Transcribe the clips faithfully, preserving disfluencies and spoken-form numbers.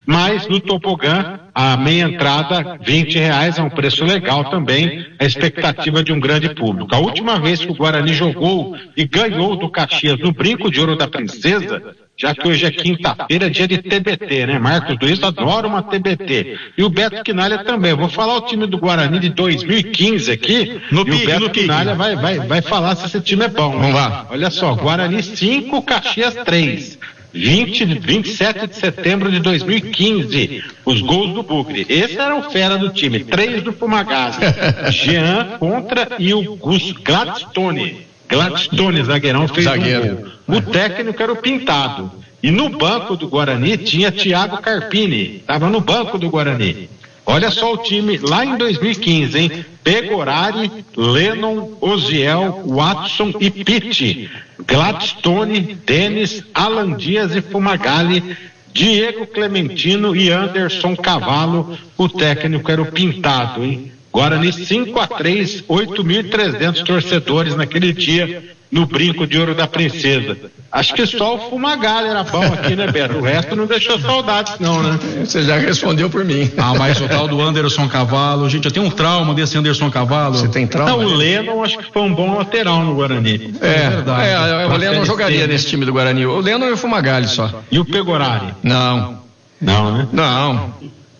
Mas no tobogã, a meia entrada, vinte reais, é um preço legal também, a expectativa de um grande público. A última vez que o Guarani jogou e ganhou do Caxias no Brinco de Ouro da Princesa, já que hoje é quinta-feira, dia de T B T, né? Marcos Luiz adora uma T B T. E o Beto Quinalha também. Eu vou falar o time do Guarani de dois mil e quinze aqui, no e pique, o Beto Quinalha vai, vai, vai falar se esse time é bom. Vamos lá. Olha só, Guarani cinco, Caxias três. vinte, vinte e sete de setembro de dois mil e quinze, os gols do Bugre. Esse era o fera do time, três do Fumagalli, Jean contra e o Gus Gladstone. Gladstone, zagueirão, fez Zagueiro. um gol. O técnico era o Pintado. E no banco do Guarani tinha Thiago Carpini, estava no banco do Guarani. Olha só o time lá em dois mil e quinze, hein? Pegorari, Lennon, Oziel, Watson e Pitti, Gladstone, Denis, Alan Dias e Fumagalli, Diego Clementino e Anderson Cavalo. O técnico era o Pintado, hein? Guarani cinco a três, oito mil e trezentos torcedores naquele dia no Brinco de Ouro da Princesa. Acho que só o Fumagalli era bom aqui, né, Beto? O resto não deixou saudades, não, né? Você já respondeu por mim. Ah, mas o tal do Anderson Cavalo, gente, eu tenho um trauma desse Anderson Cavalo. Você tem trauma? Não, o Lennon acho que foi um bom lateral no Guarani. É, é verdade. É, o Lennon jogaria nesse time do Guarani. O Lennon e o Fumagalli só. E o Pegorari? Não. Não, né? Não.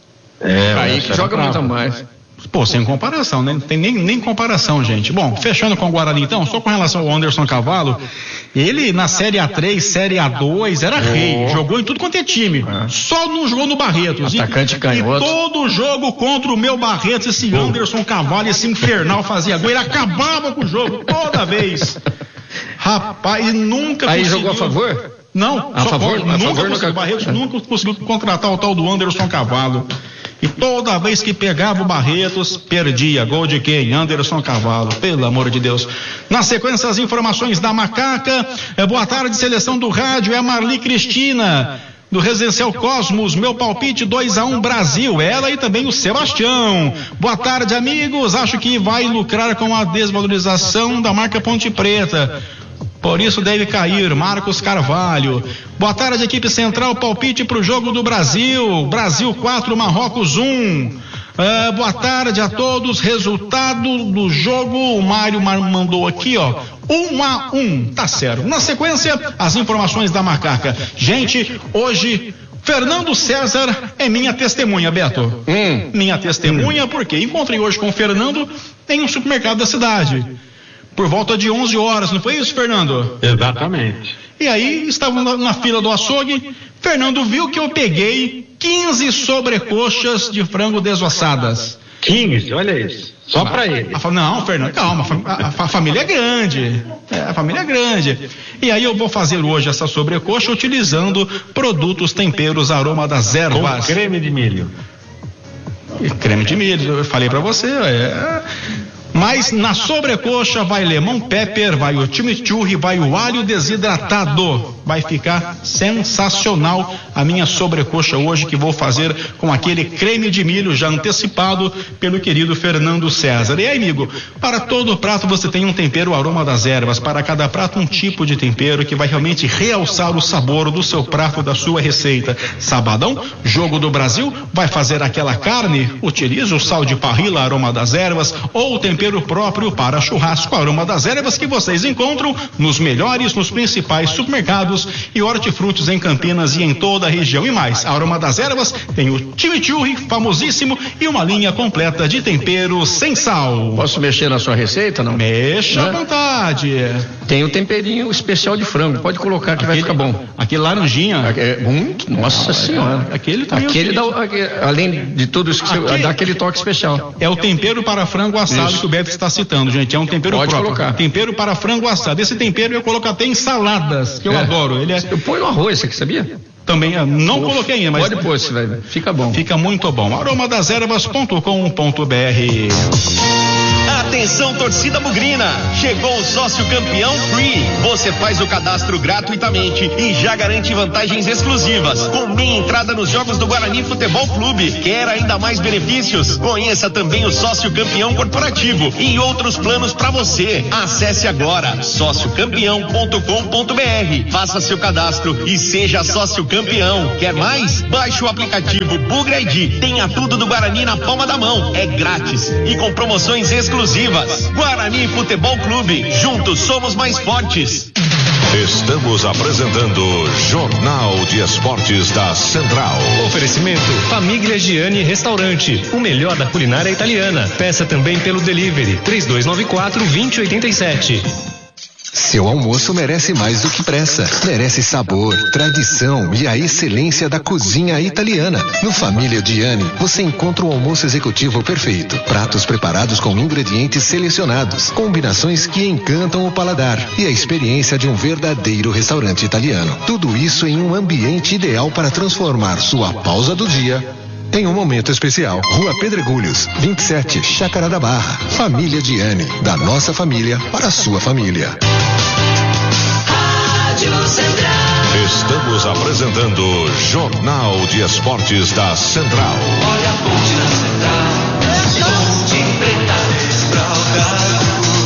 É, aí que joga muito mais. Pô, sem comparação, né? Não tem nem, nem comparação, gente. Bom, fechando com o Guarani então, só com relação ao Anderson Cavalo, ele na Série A três, Série A dois, era oh. rei, jogou em tudo quanto é time, é. só não jogou no Barretos. Atacante e, canhoto. E todo jogo contra o meu Barretos, esse oh. Anderson Cavalo, esse infernal fazia gol, ele acabava com o jogo toda vez. Rapaz, nunca Aí conseguiu... jogou a favor? Não, a só favor, nunca a favor conseguiu, no... Barretos nunca conseguiu contratar o tal do Anderson Cavalo. E toda vez que pegava o Barretos, perdia. Gol de quem? Anderson Cavalo, pelo amor de Deus. Na sequência, as informações da Macaca. É, boa tarde, seleção do rádio, é a Marli Cristina, do Residencial Cosmos, meu palpite dois a um Brasil, ela e também o Sebastião. Boa tarde, amigos, acho que vai lucrar com a desvalorização da marca Ponte Preta. Por isso deve cair, Marcos Carvalho. Boa tarde, equipe central, palpite para o jogo do Brasil. Brasil quatro, Marrocos um. Uh, boa tarde a todos, resultado do jogo, o Mário mandou aqui, ó, um a um, tá certo. Na sequência, as informações da Macaca. Gente, hoje... Fernando César é minha testemunha, Beto. Hum. Minha testemunha, porque encontrei hoje com o Fernando em um supermercado da cidade. Por volta de onze horas, não foi isso, Fernando? Exatamente. E aí, estavam na, na fila do açougue, Fernando viu que eu peguei quinze sobrecoxas de frango desossadas. quinze, olha isso. Só pra ele. A, a, não, Fernando, calma, a, a, a família é grande. É, a família é grande. E aí eu vou fazer hoje essa sobrecoxa utilizando produtos, temperos, aroma das ervas. Com creme de milho. E creme de milho, eu falei pra você, é... Mas na sobrecoxa vai lemon pepper, vai o chimichurri, vai o alho desidratado. Vai ficar sensacional a minha sobrecoxa hoje, que vou fazer com aquele creme de milho já antecipado pelo querido Fernando César. E aí, amigo, para todo prato você tem um tempero aroma das ervas. Para cada prato um tipo de tempero que vai realmente realçar o sabor do seu prato, da sua receita. Sabadão, jogo do Brasil, vai fazer aquela carne? Utilize o sal de parrilla, aroma das ervas, ou o tempero tempero próprio para churrasco, aroma das ervas, que vocês encontram nos melhores, nos principais supermercados e hortifrutis em Campinas e em toda a região. E mais, a aroma das ervas tem o chimichurri famosíssimo e uma linha completa de temperos sem sal. Posso mexer na sua receita, não? Mexa à vontade. Tem o temperinho especial de frango, pode colocar que aquele, vai ficar bom. Aquele laranjinha. É muito, nossa ah, senhora. É, aquele também. Aquele dá, além de tudo isso que aquele, você dá aquele toque especial. É o tempero para frango assado isso. Que o Beto está citando, gente. É um tempero pode próprio. Colocar. Tempero para frango assado. Esse tempero eu coloco até em saladas, que eu é. adoro. Ele é... Eu ponho no arroz, você que sabia? Também, não Uf, coloquei ainda, mas... Pode pôr, você vai ver. Fica bom. Fica muito bom. aroma das ervas ponto com ponto br Atenção, torcida bugrina! Chegou o sócio campeão Free. Você faz o cadastro gratuitamente e já garante vantagens exclusivas, com meia entrada nos jogos do Guarani Futebol Clube. Quer ainda mais benefícios? Conheça também o sócio campeão corporativo e outros planos para você. Acesse agora sócio campeão ponto com ponto br. Faça seu cadastro e seja sócio campeão. Quer mais? Baixe o aplicativo Bugra I D. Tenha tudo do Guarani na palma da mão. É grátis e com promoções exclusivas. Guarani Futebol Clube, juntos somos mais fortes. Estamos apresentando Jornal de Esportes da Central. Oferecimento Famiglia Gianni Restaurante, o melhor da culinária italiana. Peça também pelo delivery três dois nove quatro, dois zero oito sete. Seu almoço merece mais do que pressa. Merece sabor, tradição e a excelência da cozinha italiana. No Família Gianni, você encontra o almoço executivo perfeito. Pratos preparados com ingredientes selecionados, combinações que encantam o paladar e a experiência de um verdadeiro restaurante italiano. Tudo isso em um ambiente ideal para transformar sua pausa do dia em um momento especial. Rua Pedregulhos, vinte e sete, Chácara da Barra. Família Gianni, da nossa família para a sua família. Rádio Central. Estamos apresentando Jornal de Esportes da Central. Olha a ponte na Central, ponte preta, pra o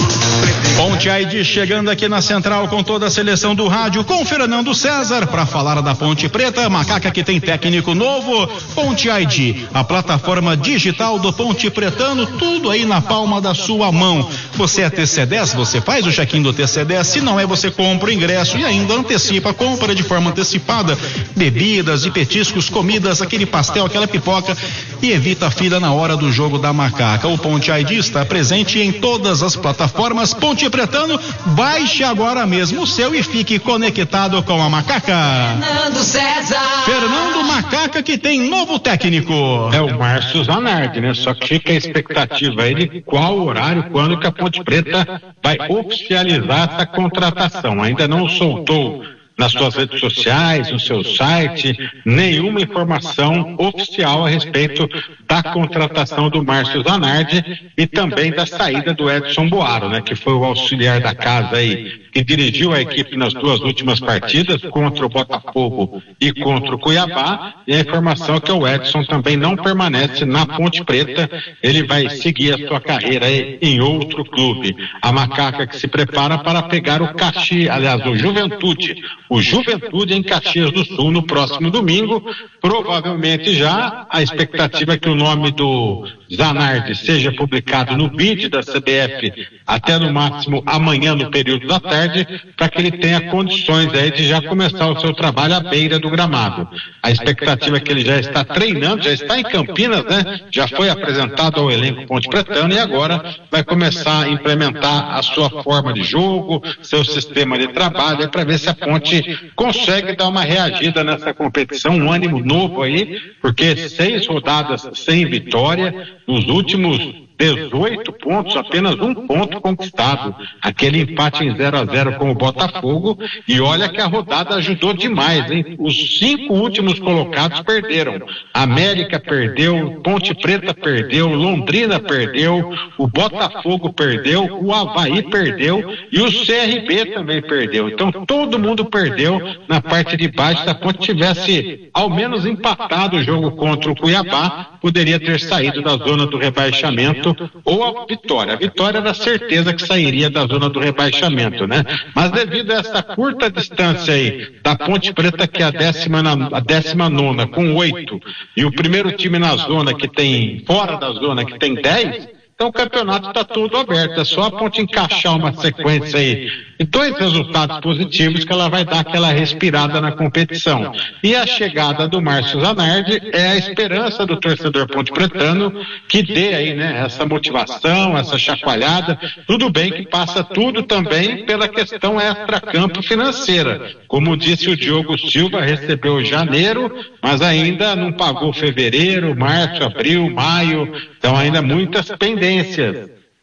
Ponte I D chegando aqui na Central com toda a seleção do rádio, com Fernando César para falar da Ponte Preta, Macaca que tem técnico novo. Ponte I D, a plataforma digital do Ponte Pretano, tudo aí na palma da sua mão. Você é T C dez, você faz o check-in do T C dez, se não é, você compra o ingresso e ainda antecipa, compra de forma antecipada bebidas e petiscos, comidas, aquele pastel, aquela pipoca e evita a fila na hora do jogo da Macaca. O Ponte I D está presente em todas as plataformas. Ponte Pretano, baixe agora mesmo o seu e fique conectado com a Macaca. Fernando César. Fernando Macaca que tem novo técnico. É o Márcio Zanardi, né? Só que fica a expectativa aí de qual horário, quando que a Ponte Preta vai oficializar essa contratação. Ainda não soltou nas suas redes sociais, no seu site, nenhuma informação oficial a respeito da contratação do Márcio Zanardi e também da saída do Edson Boaro, né, que foi o auxiliar da casa aí, que dirigiu a equipe nas duas últimas partidas, contra o Botafogo e contra o Cuiabá, e a informação é que o Edson também não permanece na Ponte Preta, ele vai seguir a sua carreira aí em outro clube. A Macaca que se prepara para pegar o Caxias, aliás, o Juventude, o Juventude em Caxias do Sul no próximo domingo. Provavelmente já a expectativa é que o nome do Zanardi seja publicado no B I D da C B F até no máximo amanhã no período da tarde, para que ele tenha condições aí de já começar o seu trabalho à beira do gramado. A expectativa é que ele já está treinando, já está em Campinas, né? Já foi apresentado ao elenco Ponte Pretano e agora vai começar a implementar a sua forma de jogo, seu sistema de trabalho, para ver se a Ponte consegue dar uma reagida nessa competição, um ânimo novo aí, porque seis rodadas sem vitória, nos últimos dezoito pontos, apenas um ponto conquistado, aquele empate em zero a zero com o Botafogo, e olha que a rodada ajudou demais, hein? Os cinco últimos colocados perderam, América perdeu, Ponte Preta perdeu, Londrina perdeu, o Botafogo perdeu, o Avaí perdeu e o C R B também perdeu. Então todo mundo perdeu na parte de baixo. Se a Ponte tivesse ao menos empatado o jogo contra o Cuiabá, poderia ter saído da zona do rebaixamento, ou a Vitória. A Vitória era certeza que sairia da zona do rebaixamento, né? Mas devido a essa curta distância aí da Ponte Preta, que é a décima, a décima nona com oito, e o primeiro time na zona que tem, fora da zona que tem dez, então o campeonato está todo aberto, é só a Ponte encaixar uma sequência aí e dois resultados positivos que ela vai dar aquela respirada na competição. E a chegada do Márcio Zanardi é a esperança do torcedor ponte pretano que dê aí, né, essa motivação, essa chacoalhada. Tudo bem que passa tudo também pela questão extracampo financeira. Como disse o Diogo Silva, recebeu janeiro, mas ainda não pagou fevereiro, março, abril, maio, então ainda muitas pendências.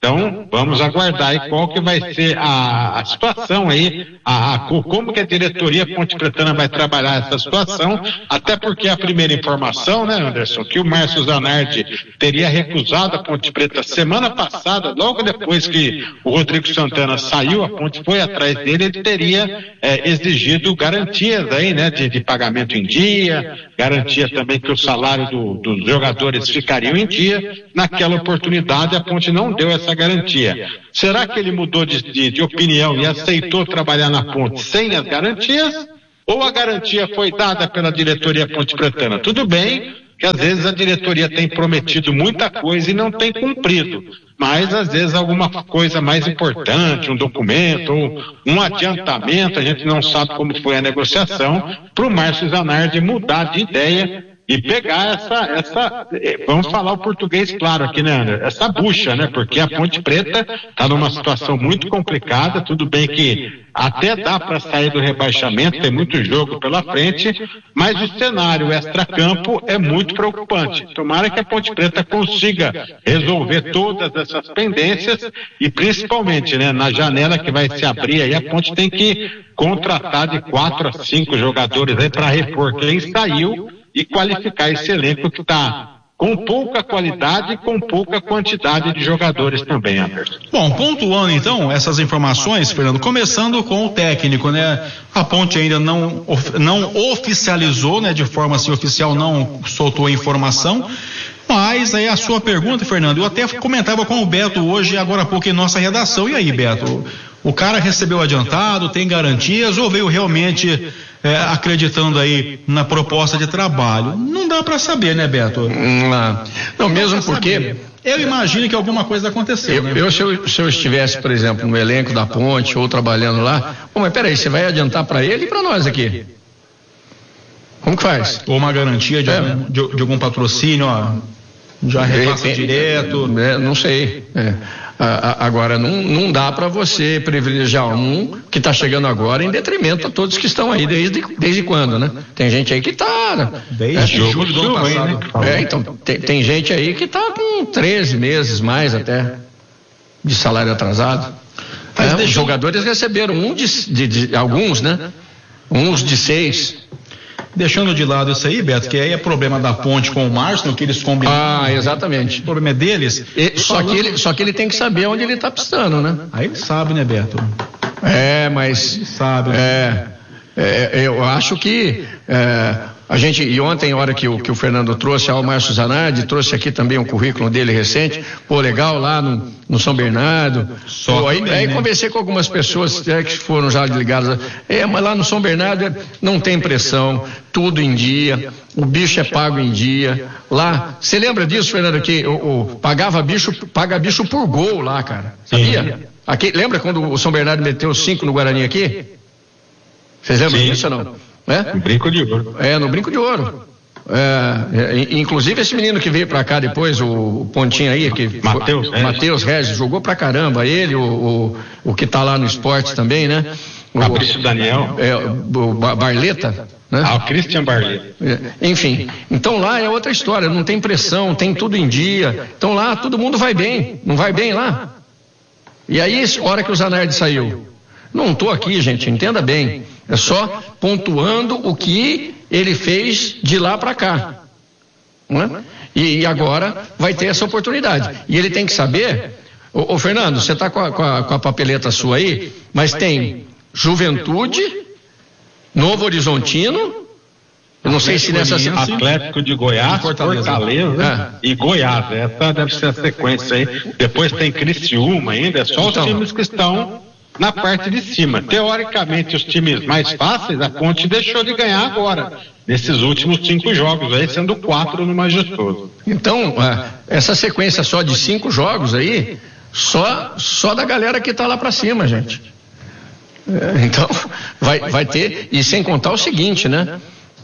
Então, vamos aguardar aí qual que vai ser a, a situação aí, a, a, como que a diretoria Ponte Pretana vai trabalhar essa situação, até porque a primeira informação, né, Anderson, que o Márcio Zanardi teria recusado a Ponte Preta semana passada, logo depois que o Rodrigo Santana saiu, a Ponte foi atrás dele, ele teria é, exigido garantias aí, né, de, de pagamento em dia, garantia também que o salário do, dos jogadores ficariam em dia. Naquela oportunidade, a Ponte não deu essa garantia. Será que ele mudou de, de, de opinião e aceitou trabalhar na Ponte sem as garantias? Ou a garantia foi dada pela diretoria Ponte Pretana? Tudo bem que às vezes a diretoria tem prometido muita coisa e não tem cumprido, mas às vezes alguma coisa mais importante, um documento, ou um adiantamento, a gente não sabe como foi a negociação, para o Márcio Zanardi mudar de ideia e pegar essa, essa, vamos falar o português claro aqui, né, André? Essa bucha, né? Porque a Ponte Preta está numa situação muito complicada, tudo bem que até dá para sair do rebaixamento, tem muito jogo pela frente, mas o cenário extracampo é muito preocupante. Tomara que a Ponte Preta consiga resolver todas essas pendências e principalmente, né, na janela que vai se abrir aí, a Ponte tem que contratar de quatro a cinco jogadores aí para repor quem saiu e qualificar esse elenco que está com pouca qualidade e com pouca quantidade de jogadores também, Anderson. Bom, pontuando então essas informações, Fernando, começando com o técnico, né? A Ponte ainda não, não oficializou, né? De forma assim oficial, não soltou a informação. Mas aí a sua pergunta, Fernando, eu até comentava com o Beto hoje, agora há pouco em nossa redação. E aí, Beto, o cara recebeu adiantado, tem garantias ou veio realmente é, acreditando aí na proposta de trabalho? Não dá para saber, né, Beto? Não, não mesmo porque... Saber. Eu imagino que alguma coisa aconteceu, eu, né? eu, se eu, se eu estivesse, por exemplo, no elenco da Ponte ou trabalhando lá, bom, mas peraí, você vai adiantar para ele e para nós aqui? Como que faz? Ou uma garantia de, é. algum, de, de algum patrocínio, ó, já repassa repente, direto? É, não sei. É. A, a, agora, não, não dá para você privilegiar um que está chegando agora em detrimento a todos que estão aí desde, desde quando, né? Tem gente aí que está... Desde é, julho do ano passado. Né? É, então, tem, tem gente aí que está com treze meses mais até de salário atrasado. É, os jogadores receberam um de, de, de alguns, né? Uns de seis. Deixando de lado isso aí, Beto, que aí é problema da Ponte com o Márcio, no que eles combinam. Ah, exatamente. O problema é deles. E, só, falando... que ele, só que ele tem que saber onde ele está pistando, né? Aí ele sabe, né, Beto? É, mas... Ele sabe. Né? É, é, eu acho que... É, a gente, e ontem, a hora que o, que o Fernando trouxe ao Márcio Zanardi, trouxe aqui também um currículo dele recente, pô, legal, lá no, no São Bernardo. Só pô, aí, também, aí né? Conversei com algumas pessoas é, que foram já ligadas. É, mas lá no São Bernardo é, não tem pressão, tudo em dia, o bicho é pago em dia. Lá, você lembra disso, Fernando, que o, o, pagava bicho, paga bicho por gol lá, cara, sabia? Aqui, lembra quando o São Bernardo meteu cinco no Guarani aqui? Vocês lembram Sim. disso ou não? É? No Brinco de Ouro. É, no Brinco de Ouro. É, é, inclusive esse menino que veio pra cá depois, o, o Pontinho aí, que Matheus Matheus Regis, jogou pra caramba, ele, o, o, o que tá lá no esporte também, né? O Fabrício Daniel. É, o Barleta, né? Ah, o Christian Barleta. É, enfim, então lá é outra história, não tem pressão, tem tudo em dia. Então lá todo mundo vai bem, não vai bem lá? E aí, hora que o Zanardi saiu, não tô aqui, gente, entenda bem. É só pontuando o que ele fez de lá para cá. Não é? e, e agora vai ter essa oportunidade. E ele tem que saber, ô, ô Fernando, você está com, com, com a papeleta sua aí, mas tem Juventude, Novo Horizontino, eu não sei se nessa... Atlético de Goiás, Fortaleza, Fortaleza é. e Goiás. Essa deve ser a sequência aí. Depois tem Criciúma ainda, é só então, os times que estão... na parte de cima. Teoricamente, os times mais fáceis, a Ponte deixou de ganhar agora, nesses últimos cinco jogos aí, sendo quatro no Majestoso. Então, essa sequência só de cinco jogos aí, só, só da galera que tá lá pra cima, gente. Então, vai, vai ter, e sem contar o seguinte, né?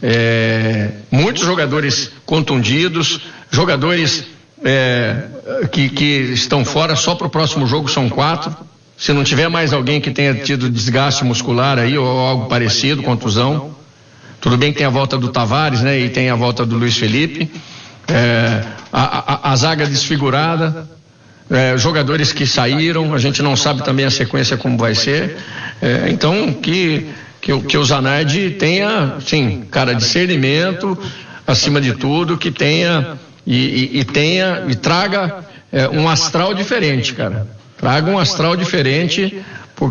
É, muitos jogadores contundidos, jogadores é, que, que estão fora só pro próximo jogo, são quatro. Se não tiver mais alguém que tenha tido desgaste muscular aí ou algo parecido, contusão, tudo bem que tem a volta do Tavares, né? E tem a volta do Luiz Felipe, é, a, a, a zaga desfigurada, é, jogadores que saíram, a gente não sabe também a sequência como vai ser. É, então, que, que, que o Zanardi tenha, sim, cara, discernimento, acima de tudo, que tenha e, e, e tenha e traga é, um astral diferente, cara. Traga um astral diferente,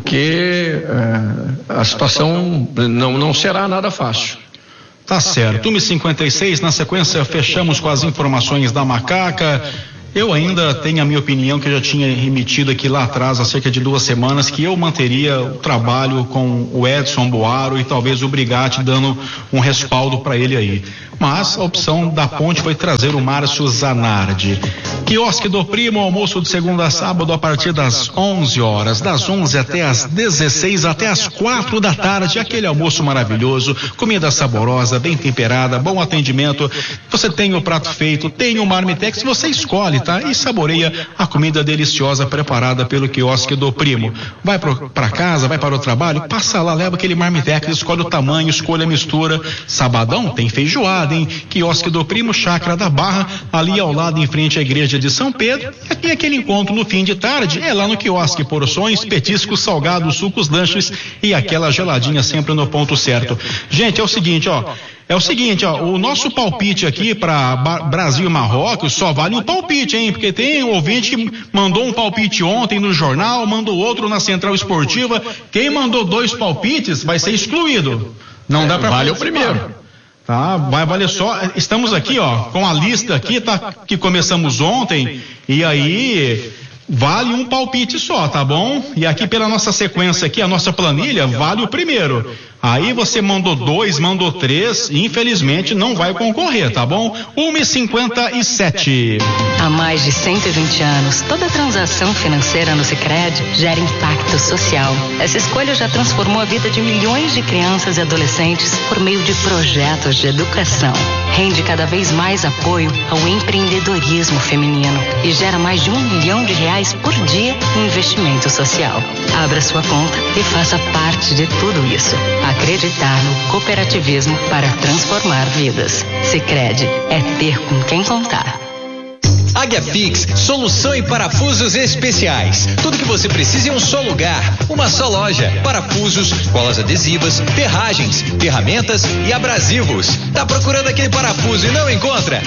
porque é, a situação não, não será nada fácil. Tá certo. uma e cinquenta e seis, na sequência fechamos com as informações da Macaca. Eu ainda tenho a minha opinião, que eu já tinha emitido aqui lá atrás, há cerca de duas semanas, que eu manteria o trabalho com o Edson Boaro e talvez o Brigatti dando um respaldo para ele aí. Mas a opção da Ponte foi trazer o Márcio Zanardi. Quiosque do Primo, almoço de segunda a sábado a partir das onze horas, das onze até as dezesseis, até as quatro da tarde, aquele almoço maravilhoso, comida saborosa, bem temperada, bom atendimento. Você tem o prato feito, tem o marmitex, você escolhe, tá? E saboreia a comida deliciosa preparada pelo Quiosque do Primo. Vai para casa, vai para o trabalho, passa lá, leva aquele marmitex, escolhe o tamanho, escolhe a mistura. Sabadão tem feijoada, hein? Quiosque do Primo, Chácara da Barra, ali ao lado em frente à igreja de São Pedro. E aqui aquele encontro no fim de tarde é lá no quiosque, porções, petiscos, salgados, sucos, lanches e aquela geladinha sempre no ponto certo. Gente, é o seguinte, ó. É o seguinte, ó, o nosso palpite aqui para Brasil e Marrocos só vale um palpite, hein? Porque tem um ouvinte que mandou um palpite ontem no jornal, mandou outro na Central Esportiva. Quem mandou dois palpites vai ser excluído. Não dá para vale o primeiro. Tá, vai valer só. Estamos aqui, ó, com a lista aqui, tá? Que começamos ontem, e aí vale um palpite só, tá bom? E aqui pela nossa sequência aqui, a nossa planilha, vale o primeiro. Aí você mandou dois, mandou três, infelizmente não vai concorrer, tá bom? uma e cinquenta e sete. Há mais de cento e vinte anos, toda transação financeira no Sicredi gera impacto social. Essa escolha já transformou a vida de milhões de crianças e adolescentes por meio de projetos de educação. Rende cada vez mais apoio ao empreendedorismo feminino e gera mais de um milhão de reais por dia em investimento social. Abra sua conta e faça parte de tudo isso. Acreditar no cooperativismo para transformar vidas. Sicredi é ter com quem contar. Águia Fix, solução em parafusos especiais. Tudo que você precisa em um só lugar, uma só loja. Parafusos, colas adesivas, ferragens, ferramentas e abrasivos. Tá procurando aquele parafuso e não encontra?